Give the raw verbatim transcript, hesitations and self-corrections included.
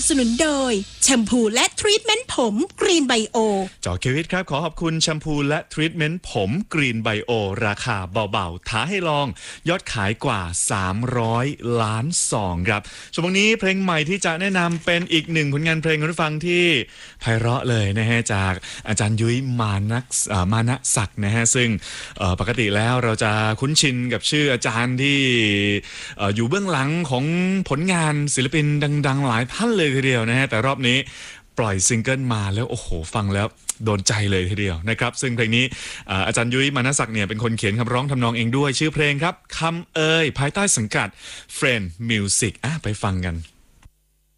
สนุนโดยแชมพูและทรีทเมนต์ผมกรีนไบโอจอเควิทครับขอขอบคุณแชมพูและทรีทเมนต์ผมกรีนไบโอราคาเบาๆท้าให้ลองยอดขายกว่าสามร้อยล้านซองครับช่วงนี้เพลงใหม่ที่จะแนะนำเป็นอีกหนึ่งผลงานเพลงคุณผู้ฟังที่ไพเราะเลยนะฮะจากอาจารย์ยุ้ยมานักมานะศักดิ์นะฮะซึ่งปกติแล้วเราจะคุ้นชินกับชื่ออาจารย์ที่อยู่เบื้องหลังของผลงานศิลปินดังๆหลายท่านเลยทีเดียวนะฮะแต่รอบนี้ปล่อยซิงเกิลมาแล้วโอ้โหฟังแล้วโดนใจเลยทีเดียวนะครับซึ่งเพลงนี้อาจารย์ยุ้ยมานะศักดิ์เนี่ยเป็นคนเขียนคำร้องทำนองเองด้วยชื่อเพลงครับคำเอ่ยภายใต้สังกัด Friend Music อ่ะไปฟังกัน